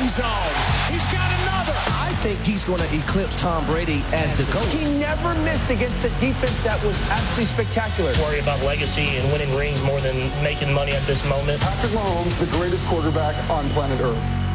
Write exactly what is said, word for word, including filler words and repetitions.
end zone. He's got another. I think he's going to eclipse Tom Brady as the GOAT. He never missed against a defense that was absolutely spectacular. Worry about legacy and winning rings more than making money at this moment. Patrick Mahomes, the greatest quarterback on planet Earth.